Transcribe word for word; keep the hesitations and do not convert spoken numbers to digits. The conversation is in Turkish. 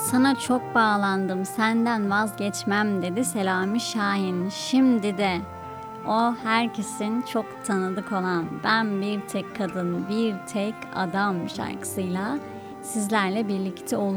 Sana çok bağlandım, senden vazgeçmem dedi Selami Şahin. Şimdi de o herkesin çok tanıdık olan Ben Bir Tek Kadın Bir Tek Adam şarkısıyla sizlerle birlikte olacağım.